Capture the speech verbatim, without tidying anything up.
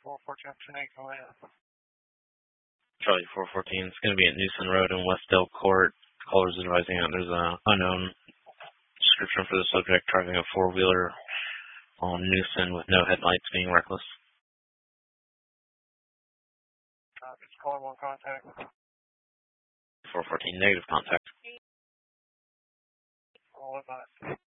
four fourteen tonight, go ahead. Charlie four fourteen, it's going to be at Newson Road in Westdale Court. Callers advising that there's an unknown description for the subject driving a four-wheeler on Newson with no headlights, being reckless. Uh, it's caller one contact. four fourteen, negative contact. All about